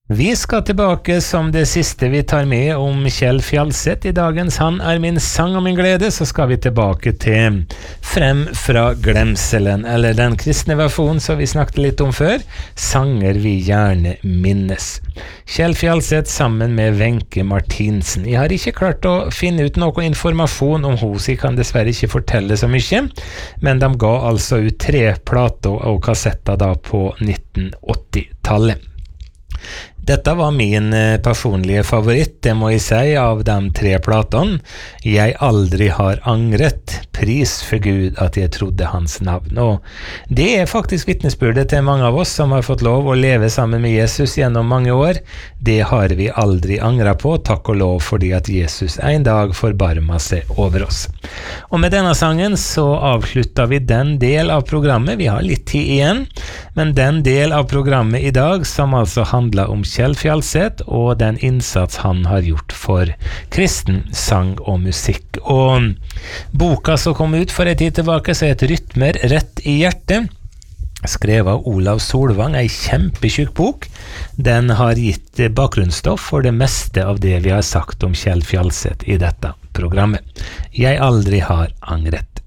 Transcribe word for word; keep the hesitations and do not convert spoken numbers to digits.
Vi skal tilbake som det siste vi tar med om Kjell Fjalset. I dagens Han er min sang og min glede, så skal vi tilbake til Frem fra glemselen, eller den kristne versjonen som vi snakket litt om før, Sanger vi gjerne minnes. Kjell Fjalset sammen med Wenche Martinsen. Jeg har ikke klart å finne ut noe informasjon om henne, så jeg kan dessverre ikke fortelle så mye, men de ga altså ut tre plater og kassetter da på nitten åtti-tallet. Dette var min personlige favoritt, det må jeg si, av de tre platene. Jeg aldri har angret, pris for Gud at jeg trodde hans navn. Og det er faktisk vittnesbyrdet til mange av oss som har fått lov å leve sammen med Jesus gjennom mange år. Det har vi aldri angret på, takk og lov, fordi at Jesus en dag forbarmer seg over oss. Og med denne sangen så avslutter vi den del av programmet. Vi har litt tid igjen, men den del av programmet i dag som altså handler om Kjell Fjalset og den innsats han har gjort for kristen sang og musikk. Og boka som kom ut for en tid tilbake, så heter Rytmer rett i hjertet, skrevet av Olav Solvang, en kjempetjukk bok. Den har gitt bakgrunnsstoff for det meste av det vi har sagt om Kjell Fjalset i dette programmet. Jeg aldri har angret.